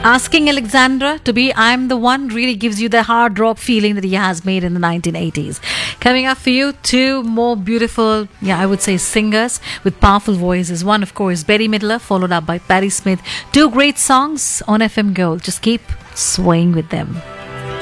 Asking Alexandra to be I'm the One really gives you the hard rock feeling that he has made in the 1980s. Coming up for you, two more beautiful, I would say singers with powerful voices. One, of course, Betty Midler, followed up by Patti Smith. Two great songs on FM Gold. Just keep swaying with them.